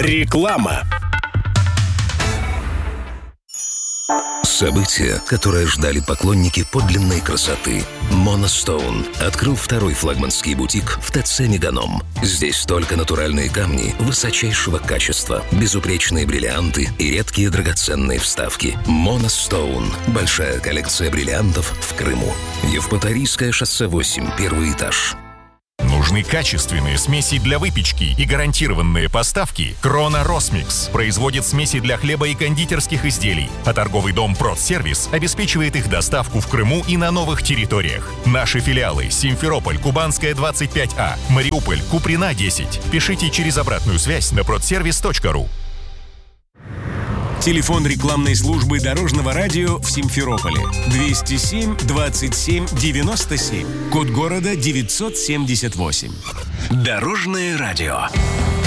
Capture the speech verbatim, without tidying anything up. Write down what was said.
Реклама. Событие, которое ждали поклонники подлинной красоты. Monostone открыл второй флагманский бутик в ТЦ «Меганом». Здесь только натуральные камни высочайшего качества, безупречные бриллианты и редкие драгоценные вставки. Monostone. Большая коллекция бриллиантов в Крыму. Евпаторийское шоссе восемь, первый этаж. Нужны качественные смеси для выпечки и гарантированные поставки? Крона Росмикс производит смеси для хлеба и кондитерских изделий, а торговый дом Продсервис обеспечивает их доставку в Крыму и на новых территориях. Наши филиалы: Симферополь, Кубанская, двадцать пять А, Мариуполь, Куприна, десять. Пишите через обратную связь на продсервис точка ру. Телефон рекламной службы Дорожного радио в Симферополе двести семь двадцать семь девяносто семь. Код города девятьсот семьдесят восемь. Дорожное радио.